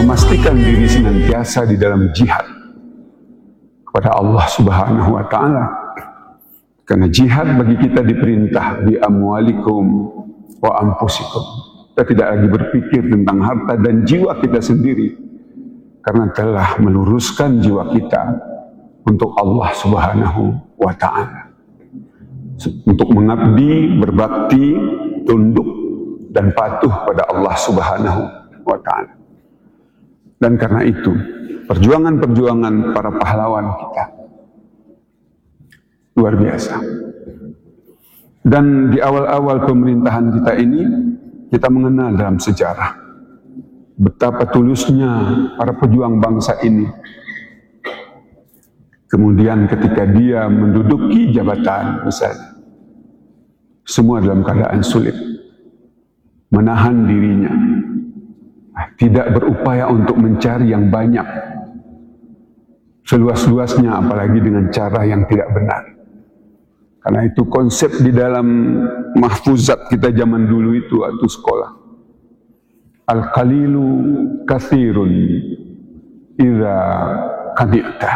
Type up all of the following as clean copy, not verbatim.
memastikan diri senantiasa di dalam jihad kepada Allah Subhanahu wa Ta'ala. Karena jihad bagi kita diperintah bi amwalikum wa anfusikum. Kita tidak lagi berpikir tentang harta dan jiwa kita sendiri, karena telah meluruskan jiwa kita untuk Allah Subhanahu wa Ta'ala, untuk mengabdi, berbakti, tunduk dan patuh pada Allah Subhanahu wa Ta'ala. Dan karena itu perjuangan-perjuangan para pahlawan kita luar biasa. Dan di awal-awal pemerintahan kita ini, kita mengenal dalam sejarah betapa tulusnya para pejuang bangsa ini. Kemudian ketika dia menduduki jabatan, misalnya, semua dalam keadaan sulit, menahan dirinya, tidak berupaya untuk mencari yang banyak seluas-luasnya, apalagi dengan cara yang tidak benar. Karena itu konsep di dalam mahfuzat kita zaman dulu itu waktu sekolah, al-qalilu katsirun idza qani'ta.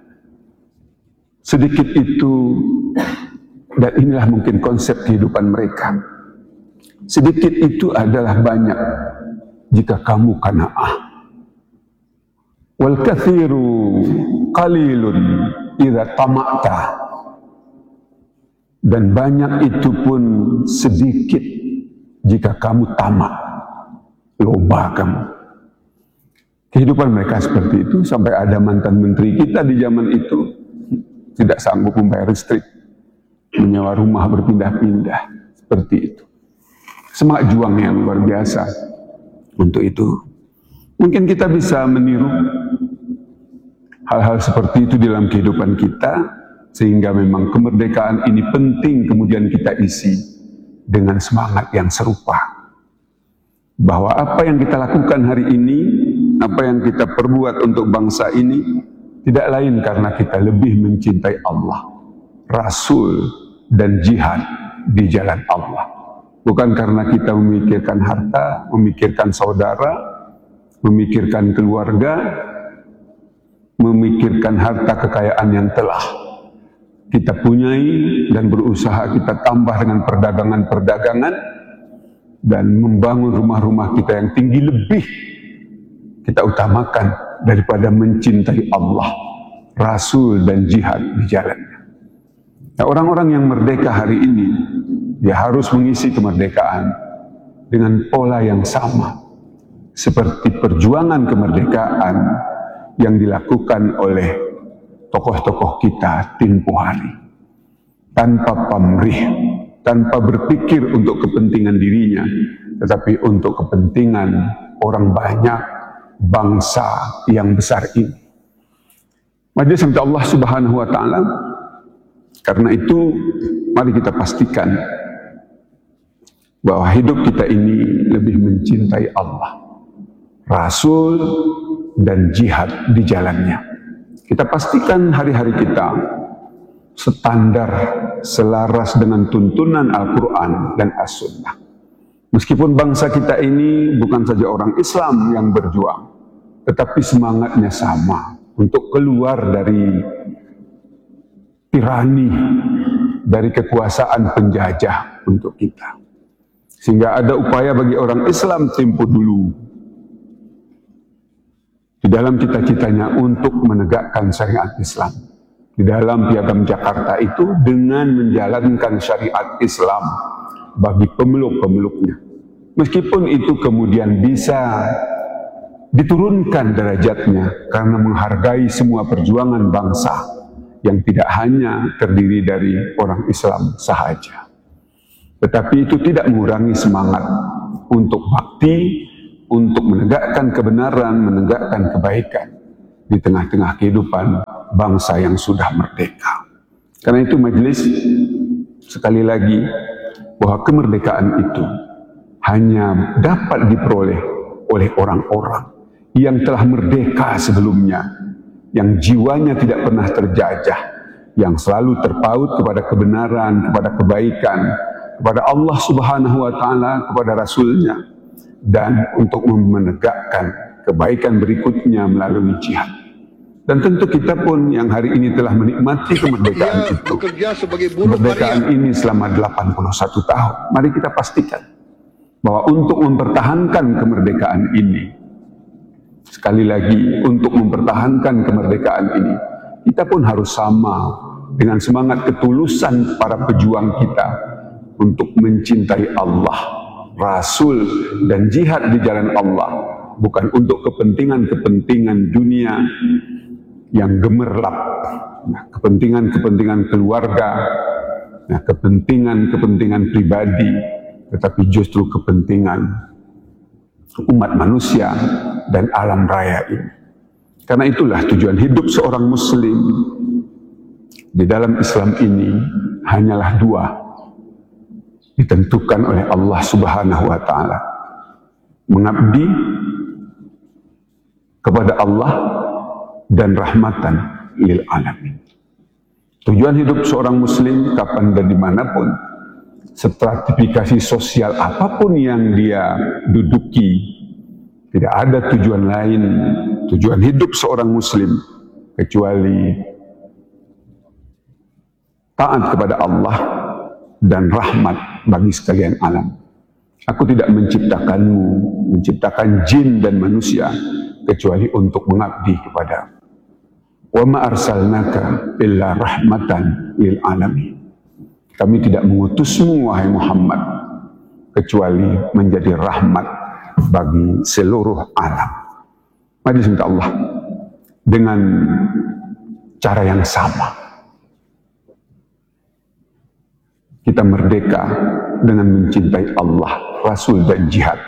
Sedikit itu, dan inilah mungkin konsep kehidupan mereka, sedikit itu adalah banyak jika kamu qanaah. Wal katsiru qalilun idza tama'ta. Dan banyak itu pun sedikit jika kamu tamak, loba kamu. Kehidupan mereka seperti itu, sampai ada mantan menteri kita di zaman itu tidak sanggup membayar listrik, menyewa rumah berpindah-pindah, seperti itu. Semangat juang yang luar biasa untuk itu. Mungkin kita bisa meniru hal-hal seperti itu dalam kehidupan kita, sehingga memang kemerdekaan ini penting kemudian kita isi dengan semangat yang serupa. Bahwa apa yang kita lakukan hari ini, apa yang kita perbuat untuk bangsa ini, tidak lain karena kita lebih mencintai Allah, Rasul, dan jihad di jalan Allah. Bukan karena kita memikirkan harta, memikirkan saudara, memikirkan keluarga, memikirkan harta kekayaan yang telah kita punyai dan berusaha kita tambah dengan perdagangan-perdagangan dan membangun rumah-rumah kita yang tinggi, lebih kita utamakan daripada mencintai Allah, Rasul, dan jihad di jalannya. Nah, orang-orang yang merdeka hari ini, dia harus mengisi kemerdekaan dengan pola yang sama seperti perjuangan kemerdekaan yang dilakukan oleh tokoh-tokoh kita tempo hari, tanpa pamrih, tanpa berpikir untuk kepentingan dirinya, tetapi untuk kepentingan orang banyak, bangsa yang besar ini. Majelis Sampai Allah Subhanahu wa Ta'ala. Karena itu mari kita pastikan bahwa hidup kita ini lebih mencintai Allah, Rasul, dan jihad di jalannya. Kita pastikan hari-hari kita standar selaras dengan tuntunan Al-Quran dan As-Sunnah. Meskipun bangsa kita ini bukan saja orang Islam yang berjuang, tetapi semangatnya sama untuk keluar dari tirani, dari kekuasaan penjajah untuk kita. Sehingga ada upaya bagi orang Islam tempo dulu di dalam cita-citanya untuk menegakkan syariat Islam di dalam Piagam Jakarta itu, dengan menjalankan syariat Islam bagi pemeluk-pemeluknya. Meskipun itu kemudian bisa diturunkan derajatnya karena menghargai semua perjuangan bangsa yang tidak hanya terdiri dari orang Islam sahaja. Tetapi itu tidak mengurangi semangat untuk bakti, untuk menegakkan kebenaran, menegakkan kebaikan di tengah-tengah kehidupan bangsa yang sudah merdeka. Karena itu majelis, sekali lagi, bahwa kemerdekaan itu hanya dapat diperoleh oleh orang-orang yang telah merdeka sebelumnya, yang jiwanya tidak pernah terjajah, yang selalu terpaut kepada kebenaran, kepada kebaikan, kepada Allah Subhanahu wa Ta'ala, kepada Rasulnya, dan untuk menegakkan kebaikan berikutnya melalui jihad. Dan tentu kita pun yang hari ini telah menikmati kemerdekaan itu, kemerdekaan ini selama 81 tahun, mari kita pastikan bahwa untuk mempertahankan kemerdekaan ini, sekali lagi untuk mempertahankan kemerdekaan ini, kita pun harus sama dengan semangat ketulusan para pejuang kita untuk mencintai Allah, Rasul, dan jihad di jalan Allah, bukan untuk kepentingan-kepentingan dunia yang gemerlap, kepentingan-kepentingan keluarga, kepentingan-kepentingan pribadi, tetapi justru kepentingan umat manusia dan alam raya ini. Karena itulah tujuan hidup seorang muslim di dalam Islam ini hanyalah dua, ditentukan oleh Allah Subhanahu wa Ta'ala: mengabdi kepada Allah dan rahmatan lil alamin. Tujuan hidup seorang muslim kapan dan dimanapun, stratifikasi sosial apapun yang dia duduki, tidak ada tujuan lain, tujuan hidup seorang muslim kecuali taat kepada Allah dan rahmat bagi sekalian alam. Aku tidak menciptakanmu, menciptakan jin dan manusia kecuali untuk mengabdi kepadamu. Wa ma arsalnaka illa rahmatan lil alamin. Kami tidak mengutusmu wahai Muhammad kecuali menjadi rahmat bagi seluruh alam. Mari minta Allah dengan cara yang sama. Kita merdeka dengan mencintai Allah, Rasul, dan jihad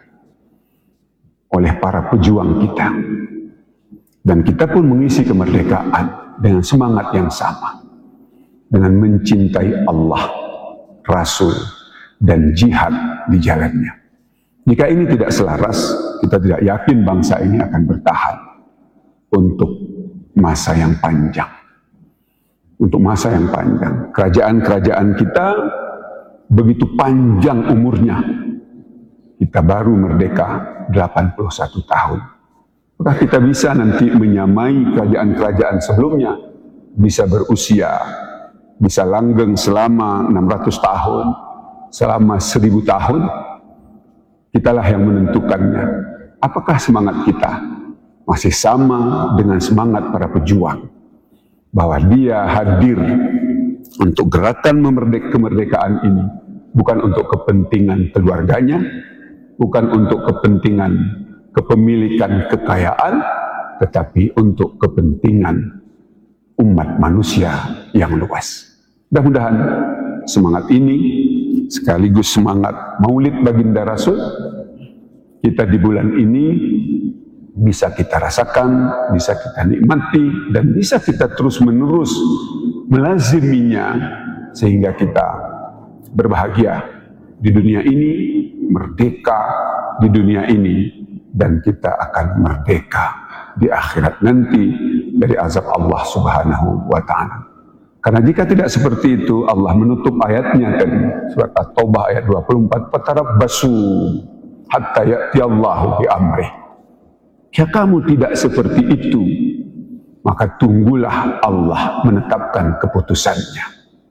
oleh para pejuang kita. Dan kita pun mengisi kemerdekaan dengan semangat yang sama, dengan mencintai Allah, Rasul, dan jihad di jalannya. Jika ini tidak selaras, kita tidak yakin bangsa ini akan bertahan untuk masa yang panjang. Untuk masa yang panjang. Kerajaan-kerajaan kita begitu panjang umurnya. Kita baru merdeka 81 tahun. Apakah kita bisa nanti menyamai kerajaan-kerajaan sebelumnya? Bisa berusia, bisa langgeng selama 600 tahun, selama 1000 tahun? Kitalah yang menentukannya. Apakah semangat kita masih sama dengan semangat para pejuang? Bahwa dia hadir untuk gerakan kemerdekaan ini, bukan untuk kepentingan keluarganya, bukan untuk kepentingan kepemilikan kekayaan, tetapi untuk kepentingan umat manusia yang luas. Mudah-mudahan semangat ini sekaligus semangat Maulid Baginda Rasul kita di bulan ini bisa kita rasakan, bisa kita nikmati, dan bisa kita terus-menerus melaziminya sehingga kita berbahagia di dunia ini, merdeka di dunia ini, dan kita akan merdeka di akhirat nanti dari azab Allah Subhanahu wa Ta'ala. Karena jika tidak seperti itu, Allah menutup ayatnya tadi, surat At-Taubah ayat 24, "Fatarabbasu hatta ya'tiyallahu bi amrih." Jika kamu tidak seperti itu, maka tunggulah Allah menetapkan keputusannya.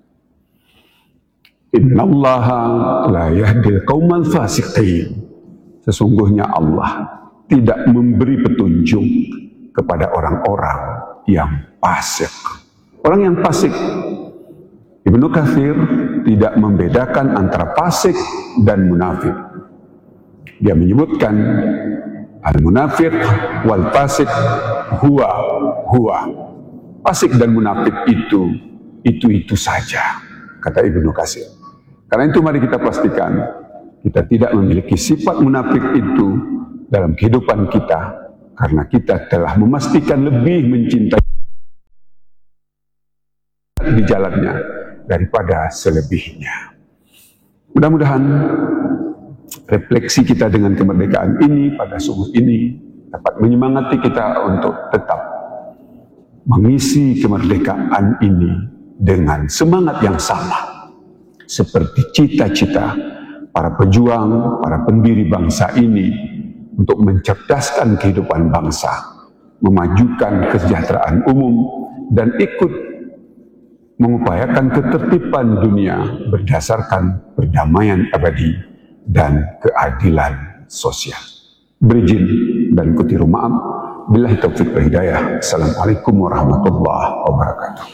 Innallaha la yahdil qaumal fasiqin. Sesungguhnya Allah tidak memberi petunjuk kepada orang-orang yang fasik. Orang yang fasik, Ibnu Katsir tidak membedakan antara fasik dan munafik. Dia menyebutkan al-munafiq wal fasik huwa. Fasik dan munafik itu saja, kata Ibnu Katsir. Karena itu mari kita pastikan kita tidak memiliki sifat munafik itu dalam kehidupan kita, karena kita telah memastikan lebih mencintai di jalannya daripada selebihnya. Mudah-mudahan refleksi kita dengan kemerdekaan ini pada subuh ini dapat menyemangati kita untuk tetap mengisi kemerdekaan ini dengan semangat yang sama seperti cita-cita para pejuang, para pendiri bangsa ini untuk mencerdaskan kehidupan bangsa, memajukan kesejahteraan umum, dan ikut mengupayakan ketertiban dunia berdasarkan perdamaian abadi dan keadilan sosial. Berizin dan kutiru maaf. Billahi taufiq wal hidayah. Assalamualaikum warahmatullahi wabarakatuh.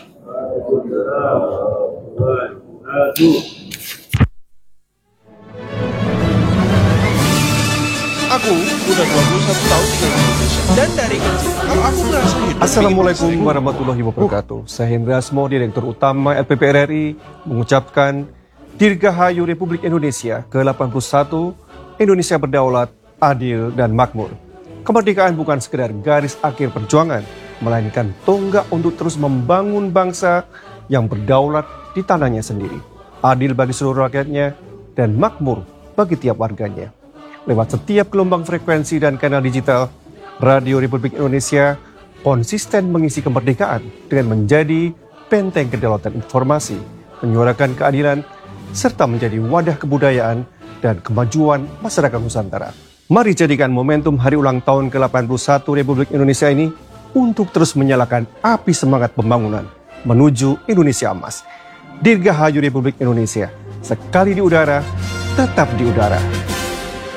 Aku udah 21 tahun tinggal di Indonesia. Dan dari kecil, kalau aku merasa hidup. Assalamualaikum warahmatullahi wabarakatuh. Saya Hendra Asmo, Direktur Utama LPP RRI, mengucapkan Dirgahayu Republik Indonesia ke-81, Indonesia berdaulat, adil, dan makmur. Kemerdekaan bukan sekedar garis akhir perjuangan, melainkan tonggak untuk terus membangun bangsa yang berdaulat di tanahnya sendiri, adil bagi seluruh rakyatnya, dan makmur bagi tiap warganya. Lewat setiap gelombang frekuensi dan kanal digital, Radio Republik Indonesia konsisten mengisi kemerdekaan dengan menjadi benteng kedaulatan informasi, menyuarakan keadilan, serta menjadi wadah kebudayaan dan kemajuan masyarakat Nusantara. Mari jadikan momentum hari ulang tahun ke-81 Republik Indonesia ini untuk terus menyalakan api semangat pembangunan menuju Indonesia Emas. Dirgahayu Republik Indonesia, sekali di udara, tetap di udara.